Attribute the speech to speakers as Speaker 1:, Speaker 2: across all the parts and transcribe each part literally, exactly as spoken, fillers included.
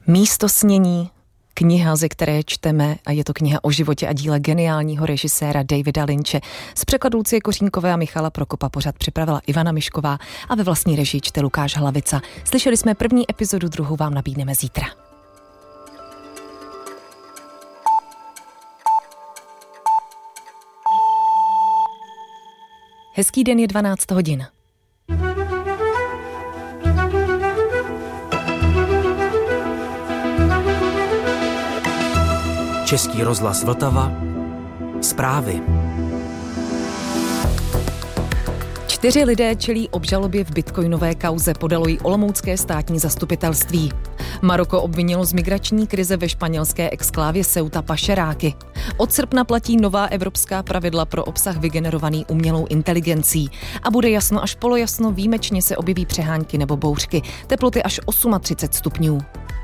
Speaker 1: Místo snění, kniha, ze které čteme, a je to kniha o životě a díle geniálního režiséra Davida Lynche. Z překladů Lucie Kořínkové a Michala Prokopa pořad připravila Ivana Mišková a ve vlastní režii čte Lukáš Hlavica. Slyšeli jsme první epizodu, druhou vám nabídneme zítra. Hezký den, je dvanáct hodin.
Speaker 2: Český rozhlas Vltava. Zprávy.
Speaker 1: Čtyři lidé čelí obžalobě v bitcoinové kauze, podalo jí olomoucké státní zastupitelství. Maroko obvinilo z migrační krize ve španělské exklávě Ceuta pašeráky. Od srpna platí nová evropská pravidla pro obsah vygenerovaný umělou inteligencí. A bude jasno až polojasno, výjimečně se objeví přehánky nebo bouřky. Teploty až třicet osm stupňů.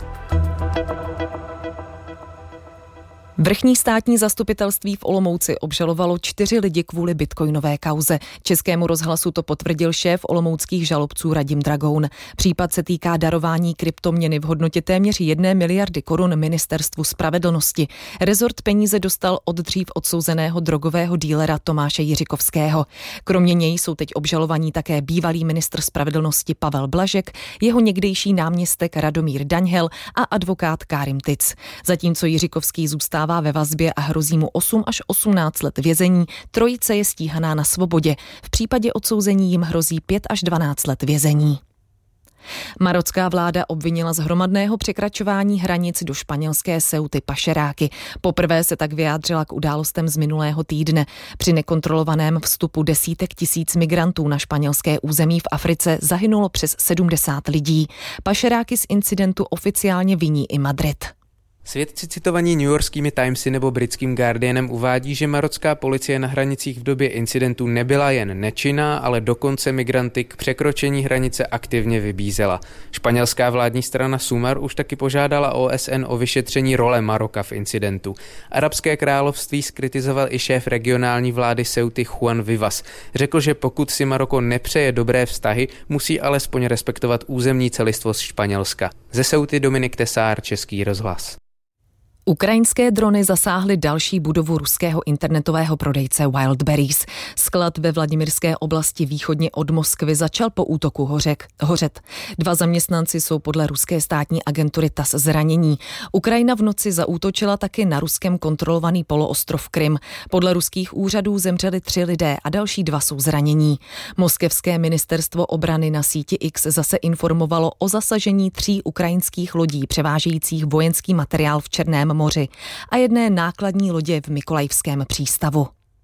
Speaker 1: Vrchní státní zastupitelství v Olomouci obžalovalo čtyři lidi kvůli bitcoinové kauze. Českému rozhlasu to potvrdil šéf olomouckých žalobců Radim Dragoun. Případ se týká darování kryptoměny v hodnotě téměř jedné miliardy korun Ministerstvu spravedlnosti. Rezort peníze dostal od dřív odsouzeného drogového dílera Tomáše Jiřikovského. Kromě něj jsou teď obžalovaní také bývalý ministr spravedlnosti Pavel Blažek, jeho někdejší náměstek Radomír Daňhel a advokát Kárim Tic. Zatímco Jiřikovský zůstává ve vazbě a hrozí mu osm až osmnáct let vězení, trojice je stíhaná na svobodě. V případě odsouzení jim hrozí pět až dvanáct let vězení. Marocká vláda obvinila z hromadného překračování hranic do španělské Ceuty pašeráky. Poprvé se tak vyjádřila k událostem z minulého týdne. Při nekontrolovaném vstupu desítek tisíc migrantů na španělské území v Africe zahynulo přes sedmdesát lidí. Pašeráky z incidentu oficiálně viní i Madrid.
Speaker 3: Svědci citovaní newyorskými Timesy nebo britským Guardianem uvádí, že marocká policie na hranicích v době incidentu nebyla jen nečinná, ale dokonce migranty k překročení hranice aktivně vybízela. Španělská vládní strana Sumar už taky požádala O S N o vyšetření role Maroka v incidentu. Arabské království zkritizoval i šéf regionální vlády Ceuty Juan Vivas. Řekl, že pokud si Maroko nepřeje dobré vztahy, musí alespoň respektovat územní celistvost Španělska. Ze Ceuty Dominik Tesár, Český rozhlas.
Speaker 1: Ukrajinské drony zasáhly další budovu ruského internetového prodejce Wildberries. Sklad ve Vladimirské oblasti východně od Moskvy začal po útoku hořek, hořet. Dva zaměstnanci jsou podle ruské státní agentury T A S zranění. Ukrajina v noci zaútočila taky na Ruskem kontrolovaný poloostrov Krym. Podle ruských úřadů zemřeli tři lidé a další dva jsou zranění. Moskevské ministerstvo obrany na síti X zase informovalo o zasažení tří ukrajinských lodí převážejících vojenský materiál v Černém moři a jedné nákladní lodě v Mykolajivském přístavu.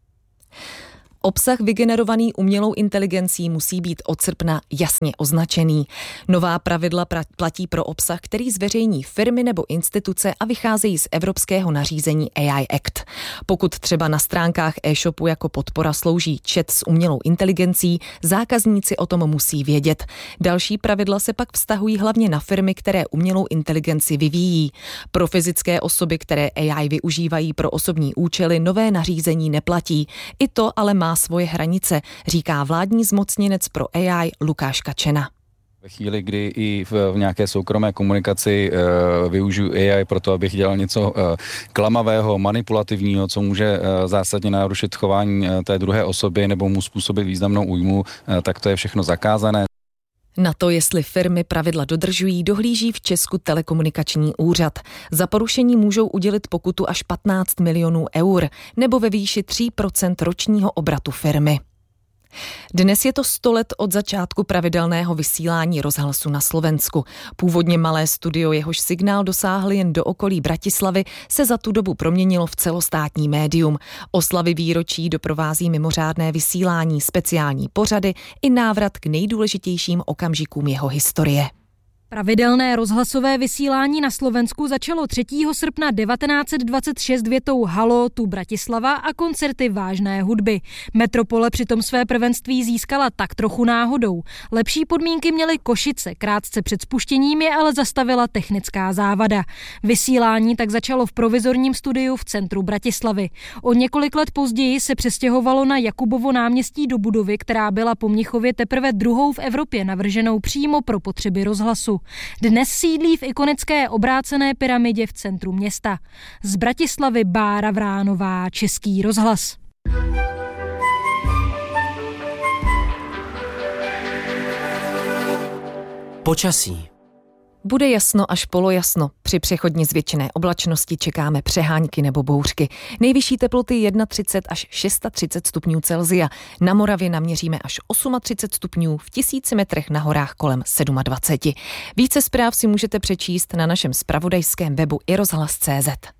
Speaker 1: Obsah vygenerovaný umělou inteligencí musí být od srpna jasně označený. Nová pravidla platí pro obsah, který zveřejní firmy nebo instituce a vycházejí z evropského nařízení A I Act. Pokud třeba na stránkách e-shopu jako podpora slouží chat s umělou inteligencí, zákazníci o tom musí vědět. Další pravidla se pak vztahují hlavně na firmy, které umělou inteligenci vyvíjí. Pro fyzické osoby, které A I využívají pro osobní účely, nové nařízení neplatí. I to ale má svoje hranice, říká vládní zmocněnec pro A I Lukáš Kačena.
Speaker 4: Ve chvíli, kdy i v, v nějaké soukromé komunikaci e, využiju A I pro to, abych dělal něco e, klamavého, manipulativního, co může e, zásadně narušit chování e, té druhé osoby nebo mu způsobit významnou újmu, e, tak to je všechno zakázané.
Speaker 1: Na to, jestli firmy pravidla dodržují, dohlíží v Česku telekomunikační úřad. Za porušení můžou udělit pokutu až patnáct milionů eur nebo ve výši tři procenta ročního obratu firmy. Dnes je to sto let od začátku pravidelného vysílání rozhlasu na Slovensku. Původně malé studio, jehož signál dosáhl jen do okolí Bratislavy, se za tu dobu proměnilo v celostátní médium. Oslavy výročí doprovází mimořádné vysílání, speciální pořady i návrat k nejdůležitějším okamžikům jeho historie.
Speaker 5: Pravidelné rozhlasové vysílání na Slovensku začalo třetího srpna devatenáct set dvacet šest větou Halo, tu Bratislava a koncerty vážné hudby. Metropole přitom své prvenství získala tak trochu náhodou. Lepší podmínky měly Košice, krátce před spuštěním je ale zastavila technická závada. Vysílání tak začalo v provizorním studiu v centru Bratislavy. O několik let později se přestěhovalo na Jakubovo náměstí do budovy, která byla po Mnichově teprve druhou v Evropě navrženou přímo pro potřeby rozhlasu. Bruselu. Dnes sídlí v ikonické obrácené pyramidě v centru města. Z Bratislavy Bára Vránová, Český rozhlas.
Speaker 2: Počasí.
Speaker 1: Bude jasno až polojasno. Při přechodně zvětšené oblačnosti čekáme přehánky nebo bouřky. Nejvyšší teploty třicet jedna až třicet šest stupňů Celsia. Na Moravě naměříme až třicet osm stupňů, v tisíci metrech na horách kolem dvacet sedm. Více zpráv si můžete přečíst na našem zpravodajském webu i rozhlas tečka cé zet.